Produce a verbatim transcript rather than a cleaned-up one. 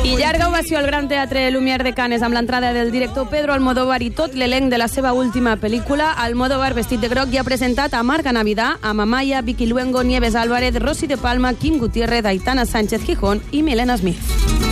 I llarga ovació al Gran Teatre Lumière de Canes amb l'entrada del director Pedro Almodóvar i tot l'elenc de la seva última pel·lícula. Almodóvar, vestit de groc, ja ha presentat a Marga Navidad, a Amaya, Vicky Luengo, Nieves Álvarez, Rosy de Palma, Kim Gutiérrez, Aitana Sánchez Gijón i Milena Smith.